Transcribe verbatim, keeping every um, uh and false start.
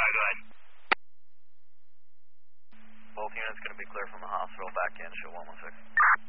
go ahead. Both units going to be clear from the hospital. Back in, show one one six.